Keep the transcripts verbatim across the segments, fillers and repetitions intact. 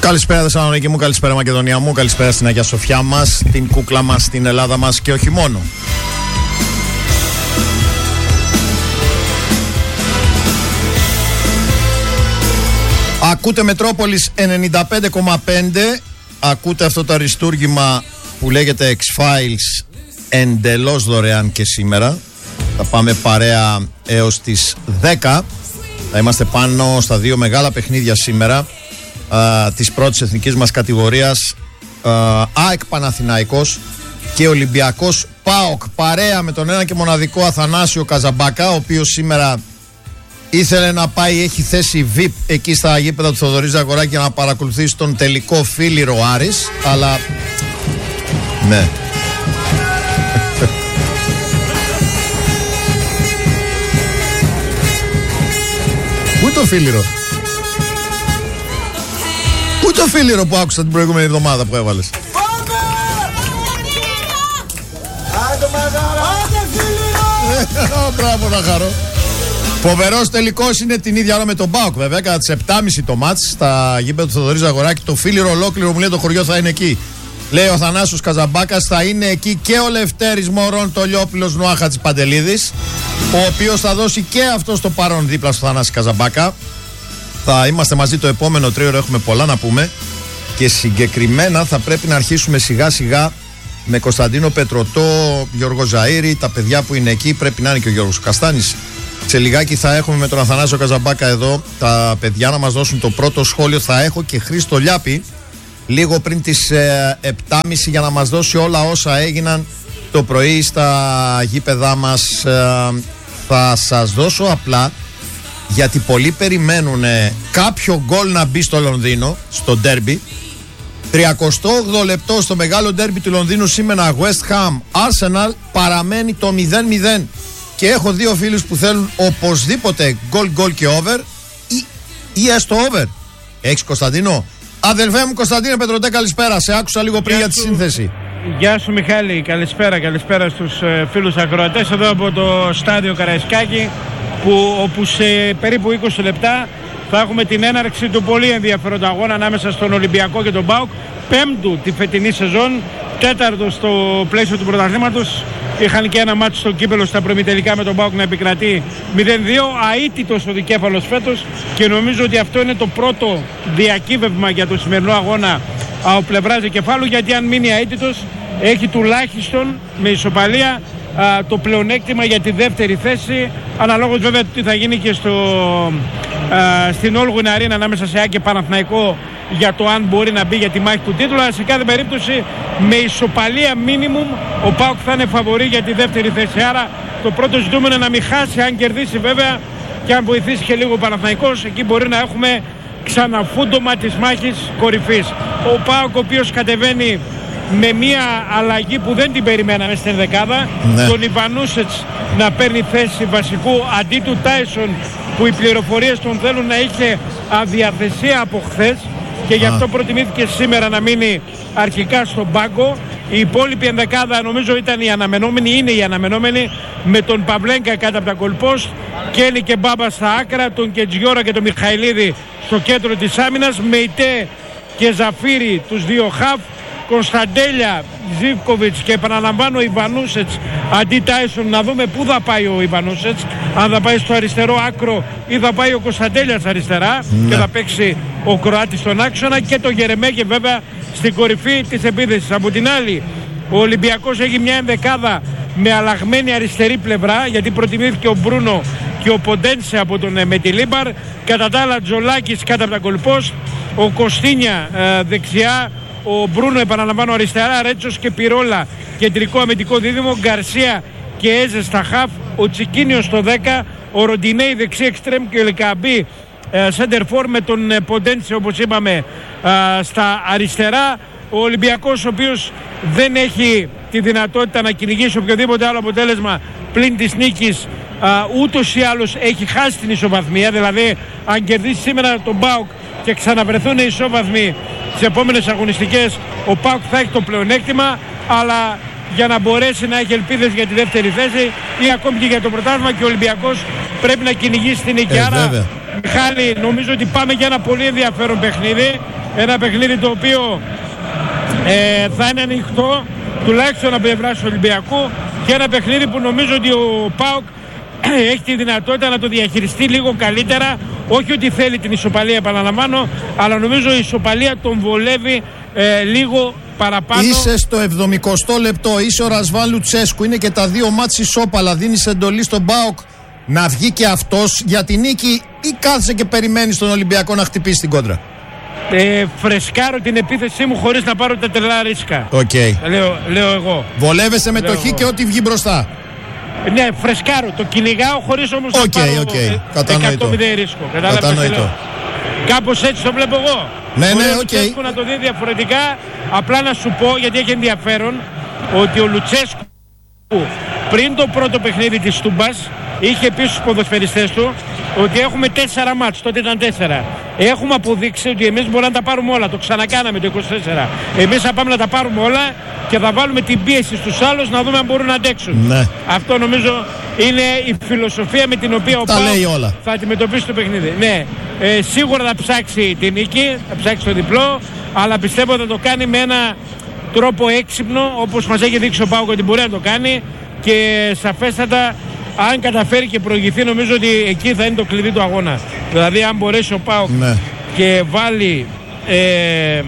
Καλησπέρα Θεσσαλονίκη μου, καλησπέρα Μακεδονία μου, καλησπέρα στην Αγία Σοφιά μας, την κούκλα μας, την Ελλάδα μας και όχι μόνο. Ακούτε Μετρόπολης ενενήντα πέντε κόμμα πέντε, ακούτε αυτό το αριστούργημα που λέγεται X-Files εντελώς δωρεάν και σήμερα. Θα πάμε παρέα έως τις δέκα. Θα είμαστε πάνω στα δύο μεγάλα παιχνίδια σήμερα α, της πρώτης εθνικής μας κατηγορίας, α, ΑΕΚ Παναθηναϊκός και Ολυμπιακός ΠΑΟΚ, παρέα με τον ένα και μοναδικό Αθανάσιο Καζαμπάκα, ο οποίος σήμερα ήθελε να πάει, έχει θέση βι άι πι εκεί στα γήπεδα του Θοδωρή Ζαγοράκη για να παρακολουθήσει τον τελικό Φίλιρο Άρης, αλλά ναι. Πού είναι το Φίλιρο? Πού είναι το Φίλιρο που άκουσα την προηγούμενη εβδομάδα που έβαλες? Μπράβο να χαρώ. Φοβερός τελικός είναι την ίδια ώρα με τον ΠΑΟΚ, βέβαια, κατά τις επτά και μισή το μάτς στα γήπεδα του Θοδωρή Ζαγοράκη. Το Φίλιρο ολόκληρο, μου λέει, το χωριό θα είναι εκεί. Λέει ο Θανάσιος Καζαμπάκας, θα είναι εκεί και ο Λευτέρης Μωρών Τολιόπουλος Νουάχατζης Παντελίδης, ο οποίος θα δώσει και αυτό το παρόν δίπλα στο Θανάση Καζαμπάκα. Θα είμαστε μαζί το επόμενο τρίωρο, έχουμε πολλά να πούμε και συγκεκριμένα θα πρέπει να αρχίσουμε σιγά σιγά με Κωνσταντίνο Πετρωτό, Γιώργο Ζαΐρη, τα παιδιά που είναι εκεί, πρέπει να είναι και ο Γιώργος Καστάνης. Σε λιγάκι θα έχουμε με τον Αθανάσιο Καζαμπάκα εδώ τα παιδιά να μας δώσουν το πρώτο σχόλιο. Θα έχω και Χρήστο Λιάπη λίγο πριν τις ε, επτά και μισή για να μας δώσει όλα όσα έγιναν το πρωί στα γήπεδά μας. Ε, θα σας δώσω απλά, γιατί πολλοί περιμένουν ε, κάποιο γκολ να μπει στο Λονδίνο, στο ντέρμπι. τριακοστό όγδοο λεπτό στο μεγάλο ντέρμπι του Λονδίνου σήμερα, West Ham Arsenal, παραμένει το μηδέν μηδέν. Και έχω δύο φίλους που θέλουν οπωσδήποτε γκολ γκολ και over ή, ή έστω over. Έχεις, Κωνσταντίνο? Αδελφέ μου Κωνσταντίνε Πετρωτέ, καλησπέρα. Σε άκουσα λίγο πριν για, για τη σύνθεση. Γεια σου Μιχάλη, καλησπέρα, καλησπέρα στους ε, φίλους ακροατές εδώ από το στάδιο Καραϊσκάκη, που, όπου σε περίπου είκοσι λεπτά θα έχουμε την έναρξη του πολύ ενδιαφέροντα αγώνα ανάμεσα στον Ολυμπιακό και τον ΠΑΟΚ, πέμπτου τη φετινή σεζόν, τέταρτο στο πλαίσιο του πρωταθλήματος. Είχαν και ένα μάτσο στο κύπελο στα προημιτελικά με τον ΠΑΟΚ να επικρατεί μηδέν δύο, αίτητος ο δικέφαλος φέτος, και νομίζω ότι αυτό είναι το πρώτο διακύβευμα για το σημερινό αγώνα από πλευράς δικεφάλου, γιατί αν μείνει αίτητος έχει τουλάχιστον με ισοπαλία α, το πλεονέκτημα για τη δεύτερη θέση, αναλόγως βέβαια τι θα γίνει και στο, α, στην Όλγουιν Αρίνα ανάμεσα σε ΑΕΚ και Παναθηναϊκό για το αν μπορεί να μπει για τη μάχη του τίτλου. Αλλά σε κάθε περίπτωση με ισοπαλία μίνιμουμ ο ΠΑΟΚ θα είναι φαβορί για τη δεύτερη θέση. Άρα το πρώτο ζητούμενο είναι να μην χάσει, αν κερδίσει βέβαια και αν βοηθήσει και λίγο ο Παναθηναϊκός, εκεί μπορεί να έχουμε ξαναφούντομα της μάχης κορυφής. Ο ΠΑΟΚ, ο οποίος κατεβαίνει με μια αλλαγή που δεν την περιμέναμε στην δεκάδα, ναι. Τον Ιβανούσετς να παίρνει θέση βασικού αντί του Τάισον, που οι πληροφορίες τον θέλουν να είχε αδιαθεσία από χθες και γι' αυτό προτιμήθηκε σήμερα να μείνει αρχικά στον πάγκο. Η υπόλοιπη ενδεκάδα νομίζω ήταν η αναμενόμενη, είναι η αναμενόμενη, με τον Παυλέγκα κάτω από τα κολπόστ, Κέλη και Μπάμπα στα άκρα, τον Κετζιόρα και τον Μιχαηλίδη στο κέντρο της άμυνας, Μεϊτέ και Ζαφύρι τους δύο χαφ, Κωνσταντέλια, Ζίβκοβιτς και επαναλαμβάνω Ιβανούσετς αντί Τάισον. Να δούμε πού θα πάει ο Ιβανούσετς, αν θα πάει στο αριστερό άκρο ή θα πάει ο Κωνσταντέλιας αριστερά, ναι. Και θα παίξει ο Κροάτης στον άξονα, και το Γερεμέγε βέβαια στην κορυφή της επίθεσης. Από την άλλη ο Ολυμπιακός έχει μια ενδεκάδα με αλλαγμένη αριστερή πλευρά, γιατί προτιμήθηκε ο Μπρούνο και ο Ποντένσε από τον Μετιλίμπαρ. Κατά τα άλλα Τζολάκης κάτω από τα κολπός, ο Κωστίνια ε, δεξιά, ο Μπρούνο επαναλαμβάνω αριστερά, Ρέτσος και Πυρόλα κεντρικό αμυντικό δίδυμο, Γκαρσία και Έζε στα χαφ, ο Τσικίνιος στο δέκα, ο Ροντινέη δεξί εξτρέμ και ο Λικαμπή σέντερ φορ με τον ε, Ποντένσε όπως είπαμε ε, στα αριστερά. Ο Ολυμπιακός, ο οποίος δεν έχει τη δυνατότητα να κυνηγήσει οποιοδήποτε άλλο αποτέλεσμα πλην της νίκης, α, ούτως ή άλλως έχει χάσει την ισοβαθμία. Δηλαδή αν κερδίσει σήμερα τον ΠΑΟΚ και ξαναβρεθούν οι ισόβαθμοι τις επόμενες αγωνιστικές, ο ΠΑΟΚ θα έχει το πλεονέκτημα, αλλά για να μπορέσει να έχει ελπίδες για τη δεύτερη θέση ή ακόμη και για το πρωτάθλημα, και ο Ολυμπιακός πρέπει να κυνηγήσει την νίκη. Ε, Άρα Μιχάλη, νομίζω ότι πάμε για ένα πολύ ενδιαφέρον παιχνίδι. ένα παιχνίδι το οποίο ε, θα είναι ανοιχτό τουλάχιστον από πλευράς του Ολυμπιακού και ένα παιχνίδι που νομίζω ότι ο ΠΑΟΚ έχει τη δυνατότητα να το διαχειριστεί λίγο καλύτερα. Όχι ότι θέλει την ισοπαλία, επαναλαμβάνω, αλλά νομίζω η ισοπαλία τον βολεύει ε, λίγο παραπάνω. Είσαι στο εβδομηκοστό λεπτό, είσαι ο Ρασβάν Λουτσέσκου, είναι και τα δύο μάτς ισόπαλα. Δίνεις εντολή στον ΠΑΟΚ να βγει και αυτός για την νίκη ή κάθεσαι και περιμένεις τον Ολυμπιακό να χτυπήσει την κόντρα? Ε, φρεσκάρω την επίθεσή μου χωρίς να πάρω τα τρελά ρίσκα. Okay. Λέω, λέω εγώ. Βολεύεσαι με λέω το χ εγώ. Και ό,τι βγει μπροστά. Ναι, φρεσκάρω. Το κυνηγάω χωρίς όμως okay, να πάρω okay. εκατό μηδέν ρίσκο. Κατανοητό. Κάπως έτσι το βλέπω εγώ. Ναι, Μπορεί ναι, ο οκ. Λουτσέσκου να το δει διαφορετικά. Απλά να σου πω, γιατί έχει ενδιαφέρον, ότι ο Λουτσέσκου πριν το πρώτο παιχνίδι της Τούμπας είχε πει στους ποδοσφαιριστές του ότι έχουμε τέσσερα μάτς, τότε ήταν τέσσερα. Έχουμε αποδείξει ότι εμείς μπορούμε να τα πάρουμε όλα. Το ξανακάναμε το είκοσι τέσσερα. Εμείς θα πάμε να τα πάρουμε όλα και θα βάλουμε την πίεση στους άλλους να δούμε αν μπορούν να αντέξουν. Ναι. Αυτό νομίζω είναι η φιλοσοφία με την οποία ο ΠΑΟΚ θα αντιμετωπίσει το παιχνίδι. Ναι, ε, σίγουρα θα ψάξει την νίκη, θα ψάξει το διπλό, αλλά πιστεύω θα το κάνει με ένα τρόπο έξυπνο, όπως μας έχει δείξει ο ΠΑΟΚ ότι μπορεί να το κάνει, και σαφέστατα αν καταφέρει και προηγηθεί, νομίζω ότι εκεί θα είναι το κλειδί του αγώνα. Δηλαδή αν μπορέσει ο ΠΑΟΚ ναι. και βάλει ε, ε,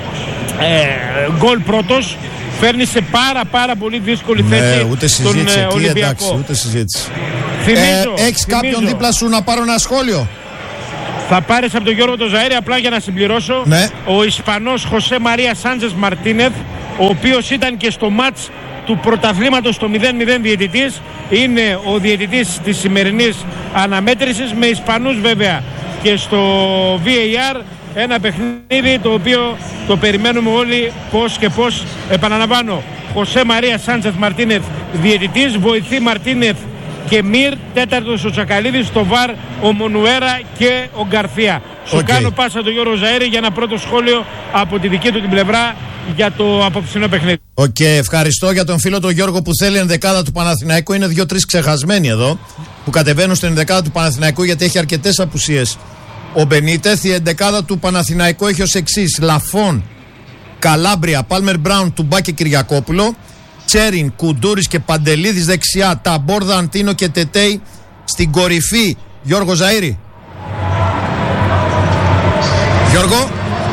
γκολ πρώτος, φέρνει σε πάρα πάρα πολύ δύσκολη ναι, θέση ούτε τον συζήτηση, ε, εκεί, Ολυμπιακό. εντάξει, ούτε συζήτηση. Θυμίζω, ε, έχεις θυμίζω. κάποιον δίπλα σου να πάρω ένα σχόλιο? Θα πάρεις από τον Γιώργο τον Ζαΐρη, απλά για να συμπληρώσω. Ναι. Ο Ισπανός Χωσέ Μαρία Σάντζες Μαρτίνεθ, ο οποίος ήταν και στο μάτς του πρωταθλήματος στο μηδέν μηδέν διαιτητής, είναι ο διαιτητής της σημερινής αναμέτρησης, με Ισπανούς βέβαια και στο βι έι αρ. Ένα παιχνίδι το οποίο το περιμένουμε όλοι πώς και πώς. Επαναλαμβάνω, Χωσέ Μαρία Σάντζες Μαρτίνεθ διαιτητής, βοηθή Μαρτίνεθ και Μυρ, τέταρτος ο Τσακαλίδης, στο βαρ ο Μονουέρα και ο Γκαρθία. Σου okay. κάνω πάσα τον Γιώργο Ζαΐρη για ένα πρώτο σχόλιο από τη δική του την πλευρά για το απόψινό παιχνίδι. Οκ, okay, ευχαριστώ για τον φίλο τον Γιώργο που θέλει ενδεκάδα του Παναθηναϊκού. Είναι δύο-τρεις ξεχασμένοι εδώ που κατεβαίνουν στην ενδεκάδα του Παναθηναϊκού, γιατί έχει αρκετές απουσίες ο Μπενίτεθ. Η ενδεκάδα του Παναθηναϊκού έχει ως εξής: Λαφών, Καλάμπρια, Πάλμερ Μπράουν, Τουμπά και Κυριακόπουλο. Τσέριν, Κουντούρης και Παντελίδης δεξιά. Ταμπόρδα, Αντίνο και Τετέι στην κορυφή. Γιώργο Ζαΐρη. Γιώργο.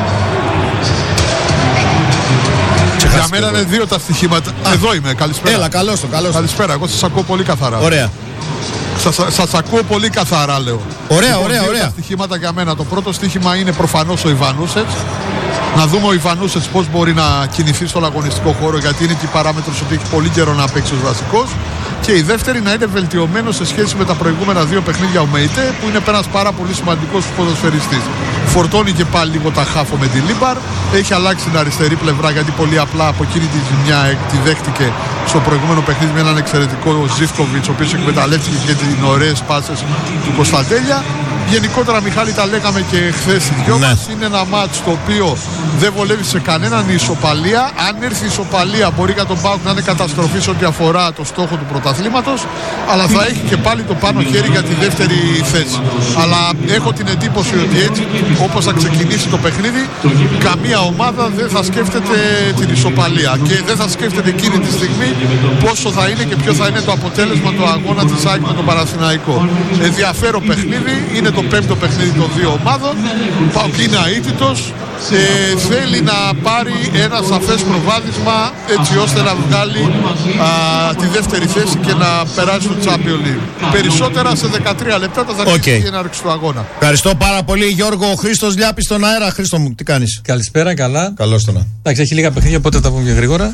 Για μένα είναι δύο τα στοιχήματα. Α, εδώ είμαι, καλησπέρα. Έλα, καλώς το, καλώς το. Καλησπέρα, εγώ σας ακούω πολύ καθαρά. Ωραία. Σας, σας ακούω πολύ καθαρά, λέω. Ωραία, λοιπόν, ωραία, δύο ωραία. Τα στοιχήματα για μένα. Το πρώτο στοίχημα είναι προφανώς ο Ιβανούσετς. Να δούμε ο Ιβανούσετς πώς μπορεί να κινηθεί στον αγωνιστικό χώρο, γιατί είναι και η παράμετρος ότι έχει πολύ καιρό να παίξει ως βασικός. Και η δεύτερη, να είναι βελτιωμένο σε σχέση με τα προηγούμενα δύο παιχνίδια ο Μέιτε, που είναι ένας πάρα πολύ σημαντικός ποδοσφαιριστής. Φορτώνει και πάλι λίγο τα χάφο με τη Λίμπαρ. Έχει αλλάξει την αριστερή πλευρά, γιατί πολύ απλά από εκείνη τη ζημιά τη δέχτηκε στο προηγούμενο παιχνίδι με έναν εξαιρετικό Ζίβκοβιτς, ο οποίος εκμεταλλεύτηκε και τις ωραίες πάσες του Κωνσταντέλια. Γενικότερα, Μιχάλη, τα λέγαμε και χθες οι δυο ναι. μας. Είναι ένα μάτς το οποίο δεν βολεύει σε κανέναν η ισοπαλία. Αν έρθει η ισοπαλία, μπορεί για τον ΠΑΟΚ να είναι καταστροφή σε ό,τι αφορά το στόχο του πρωταθλήματος, αλλά θα έχει και πάλι το πάνω χέρι για τη δεύτερη θέση. Αλλά έχω την εντύπωση ότι έτσι, όπως θα ξεκινήσει το παιχνίδι, καμία ομάδα δεν θα σκέφτεται την ισοπαλία και δεν θα σκέφτεται εκείνη τη στιγμή πόσο θα είναι και ποιο θα είναι το αποτέλεσμα του αγώνα της ΑΕΚ με τον Παναθηναϊκό. Ενδιαφέρον παιχνίδι, είναι το πέμπτο παιχνίδι των δύο ομάδων. ΠΑΟΚ είναι αίτητος, ε, θέλει να πάρει ένα σαφές προβάδισμα έτσι ώστε να βγάλει α, τη δεύτερη θέση και να περάσει στο Champions League. Περισσότερα σε δεκατρία λεπτά θα αρχίσει okay. η έναρξη του αγώνα. Ευχαριστώ πάρα πολύ, Γιώργο. Ο Χρήστος Λιάπης στον αέρα. Χρήστο μου, τι κάνεις? Καλησπέρα, καλά. Καλώς το να. Εντάξει, έχει λίγα παιχνίδια, οπότε θα πούμε πιο γρήγορα.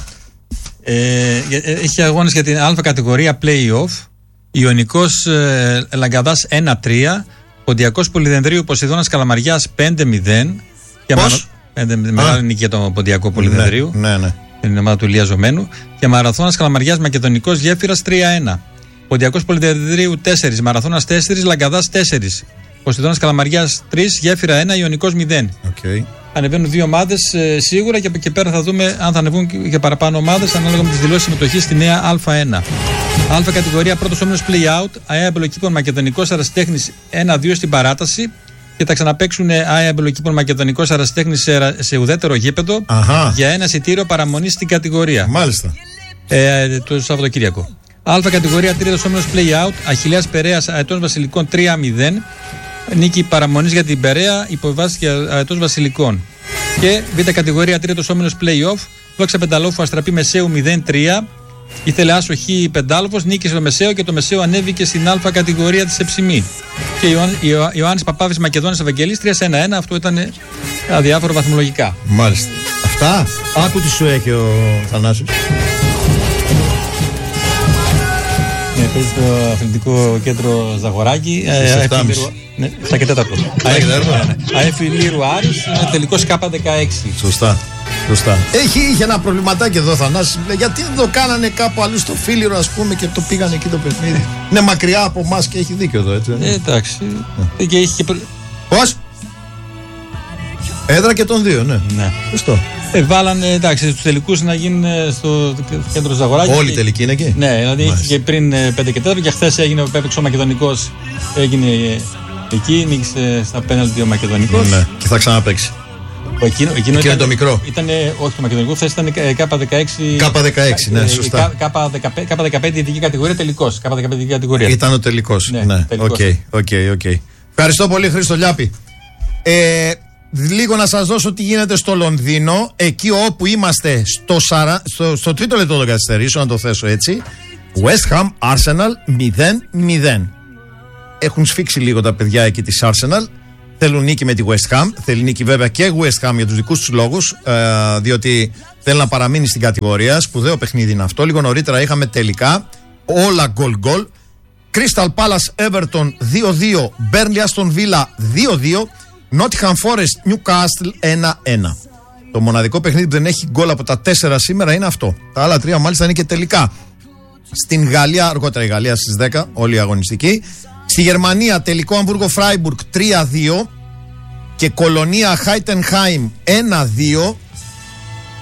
Ε, έχει αγώνες για την Α κατηγορία play-off. Ιωνικός ε, Λαγκαδάς ένα τρία. Ποντιακός Πολυδενδρίου Ποσειδώνας Καλαμαριάς πέντε μηδέν. Πώς? Μεγάλη νίκη για τον Ποντιακό Πολυδενδρίου. Ναι, ναι, ναι. Την ομάδα του Ηλία Ζωμένου. Και Μαραθώνας Καλαμαριάς Μακεδονικός Γέφυρας τρία ένα. Ποντιακός Πολυδενδρίου τέσσερα. Μαραθώνας τέσσερα. Λαγκαδάς τέσσερα. Ποσειδώνας Καλαμαριάς τρία. Γέφυρα ένα. Ιωνικός μηδέν. Okay. Ανεβαίνουν δύο ομάδες ε, σίγουρα, και από εκεί πέρα θα δούμε αν θα ανεβούν και παραπάνω ομάδες ανάλογα με τις δηλώσεις συμμετοχής στη νέα Α ένα. Α κατηγορία πρώτος όμιλος play out. ΑΕΑ Μπελοκήπων Μακεδονικός Αραστέχνης ένα δύο στην παράταση. και θα ξαναπαίξουν ΑΕ Αμπελοκήπων Μακεδονικός Αρασιτέχνης σε, σε ουδέτερο γήπεδο. Αχα. Για ένα εισιτήριο παραμονή στην κατηγορία. Μάλιστα. Ε, το Σαββατοκύριακο. Α κατηγορία τρίτος όμιλος play-out. Αχιλλέας Περέας Αετός Βασιλικών τρία μηδέν. Νίκη παραμονής για την Περέα, υποβάσεις για Αετός Βασιλικών. Και β κατηγορία τρίτος όμιλος play-off. Δόξα Πενταλόφου Αστραπή Μεσαίου μηδέν τρία. Ήθελε άσο Χ Πεντάλοφος, νίκησε το Μεσαίο και το Μεσαίο ανέβηκε στην Α κατηγορία της Εψιμή. Και Ιωάννη, Ιωάννης Παπάβης Μακεδόνης Ευαγγελής τρία ένα ένα. Αυτό ήταν αδιάφορο βαθμολογικά. Μάλιστα. Αυτά. Άκου τι σου έχει ο Θανάσης. Ναι, παίζει στο αθλητικό κέντρο Ζαγοράκη. Ναι, στα και τέταρτο. ΑΕΦ Λύρου Άρης, είναι τελικός Κ δεκαέξι. Σωστά. Σωστά. Έχει, είχε ένα προβληματάκι εδώ, Θανάση. Γιατί δεν το κάνανε κάπου αλλού στο Φίλιρο, ας πούμε, και το πήγανε εκεί το παιχνίδι. Είναι μακριά από εμάς και έχει δίκιο εδώ, έτσι. Ε, εντάξει. Ε. Και είχε και... Πώς? Έδρα και των δύο, ναι. Ναι. Σωστό. Ε, βάλανε, εντάξει, στους τελικούς να γίνουν στο κέντρο Ζαγοράκη. Όλοι οι τελικοί είναι εκεί. Ναι, δηλαδή είχε και πριν πέντε και τέταρτο και χθες έγινε ο Πέπεξ ο Μακεδονικός. Έγινε εκεί, νίκησε στα πέναλτι ο Μακεδονικός. Ναι, και θα ξαναπαίξει. Εκείνο, εκείνο, εκείνο ήταν το μικρό. Ήταν, όχι το Μακεδονικό, χθες ήταν Κ δεκαέξι. Κ δεκαέξι, ναι, σωστά. Κ δεκαπέντε ειδική κατηγορία τελικός. Κ δεκαπέντε ειδική κατηγορία. Ήταν ο τελικός. Ναι, οκ, οκ, οκ. Ευχαριστώ πολύ, Χρήστο Λιάπη. Ε, λίγο να σας δώσω τι γίνεται στο Λονδίνο, εκεί όπου είμαστε στο, σαρα, στο, στο τρίτο λεπτό των καθυστερήσεων, να το θέσω έτσι. West Ham Arsenal μηδέν μηδέν. Έχουν σφίξει λίγο τα παιδιά εκεί της Arsenal. Θέλουν νίκη με τη West Ham. Θέλει νίκη βέβαια και West Ham για τους δικούς τους λόγους, ε, διότι θέλει να παραμείνει στην κατηγορία. Σπουδαίο παιχνίδι είναι αυτό. Λίγο νωρίτερα είχαμε τελικά όλα γκολ γκολ. Crystal Palace Everton δύο δύο. Burnley Aston Villa δύο δύο. Nottingham Forest Newcastle ένα ένα. Το μοναδικό παιχνίδι που δεν έχει γκολ από τα τέσσερα σήμερα είναι αυτό. Τα άλλα τρία μάλιστα είναι και τελικά. Στην Γαλλία, αργότερα η Γαλλία στις δέκα, όλη η αγωνιστική. Στη Γερμανία τελικό Αμβούργο Φράιμπουργκ τρία δύο και Κολονία Χάιτενχάιμ ένα δύο.